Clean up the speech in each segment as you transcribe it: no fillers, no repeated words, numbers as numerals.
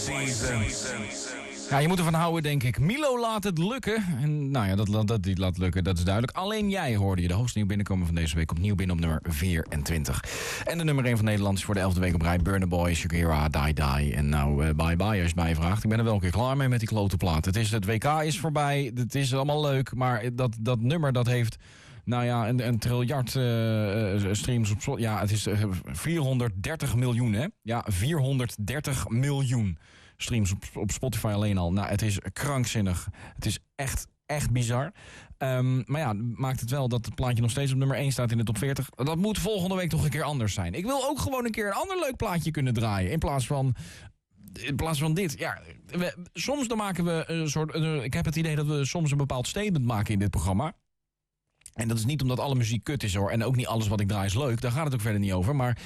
Ja, je moet ervan houden, denk ik. Milo laat het lukken. En nou ja, dat die laat lukken, dat is duidelijk. Alleen jij hoorde je de hoogste nieuw binnenkomen van deze week opnieuw binnen op nummer 24. En de nummer 1 van Nederland is voor de 11e week op rij. Burna Boy, Shakira, Die Die. En nou, bye bye als je het mij vraagt. Ik ben er wel een keer klaar mee met die klote plaat. Het WK is voorbij, het is allemaal leuk. Maar dat nummer, dat heeft... Nou ja, een triljard streams op... Ja, het is 430 miljoen, hè? Ja, 430 miljoen streams op Spotify alleen al. Nou, het is krankzinnig. Het is echt bizar. Maar ja, maakt het wel dat het plaatje nog steeds op nummer 1 staat in de top 40. Dat moet volgende week toch een keer anders zijn. Ik wil ook gewoon een keer een ander leuk plaatje kunnen draaien. In plaats van dit. Ja, soms dan maken we een soort... ik heb het idee dat we soms een bepaald statement maken in dit programma. En dat is niet omdat alle muziek kut is, hoor. En ook niet alles wat ik draai is leuk. Daar gaat het ook verder niet over. Maar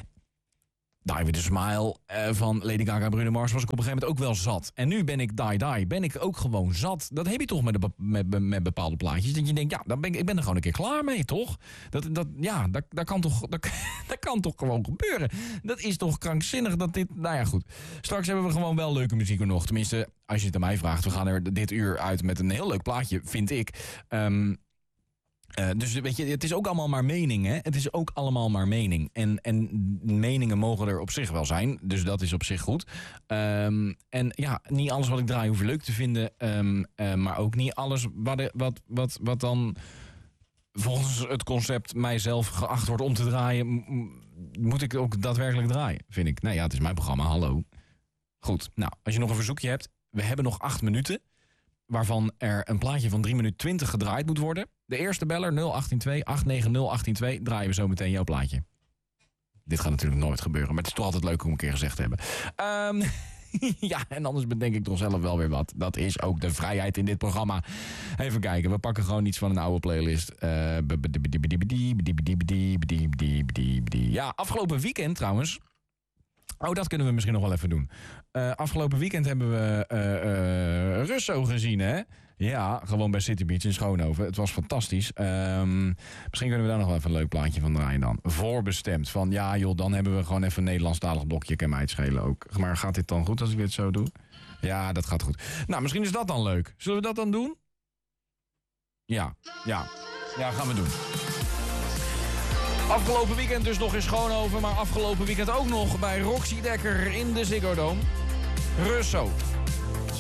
Die With A Smile van Lady Gaga en Bruno Mars was ik op een gegeven moment ook wel zat. En nu ben ik Die. Ben ik ook gewoon zat. Dat heb je toch met bepaalde plaatjes. Dat je denkt, ja, ik ben er gewoon een keer klaar mee, toch? Dat kan toch gewoon gebeuren. Dat is toch krankzinnig dat dit... Nou ja, goed. Straks hebben we gewoon wel leuke muziek er nog. Tenminste, als je het aan mij vraagt. We gaan er dit uur uit met een heel leuk plaatje, vind ik. Dus weet je, het is ook allemaal maar mening, hè? Het is ook allemaal maar mening. En meningen mogen er op zich wel zijn. Dus dat is op zich goed. En ja, niet alles wat ik draai hoef je leuk te vinden. Maar ook niet alles wat dan volgens het concept mijzelf geacht wordt om te draaien, moet ik ook daadwerkelijk draaien, vind ik. Nou ja, het is mijn programma, hallo. Goed, nou, als je nog een verzoekje hebt. We hebben nog 8 minuten. Waarvan er een plaatje van 3 minuten 20 gedraaid moet worden. De eerste beller 0828901802 draaien we zo meteen jouw plaatje. Dit gaat natuurlijk nooit gebeuren, maar het is toch altijd leuk om een keer gezegd te hebben. Ja, en anders bedenk ik toch zelf wel weer wat. Dat is ook de vrijheid in dit programma. Even kijken, we pakken gewoon iets van een oude playlist. Ja, afgelopen weekend trouwens. Oh, dat kunnen we misschien nog wel even doen. Afgelopen weekend hebben we Russo gezien, hè? Ja, gewoon bij City Beach in Schoonhoven. Het was fantastisch. Misschien kunnen we daar nog wel even een leuk plaatje van draaien dan. Voorbestemd. Van ja joh, dan hebben we gewoon even een Nederlandstalig blokje. Kan mij het schelen ook. Maar gaat dit dan goed als ik dit zo doe? Ja, dat gaat goed. Nou, misschien is dat dan leuk. Zullen we dat dan doen? Ja, gaan we doen. Afgelopen weekend dus nog in Schoonhoven, maar afgelopen weekend ook nog bij Roxy Dekker in de Ziggo Dome. Russo.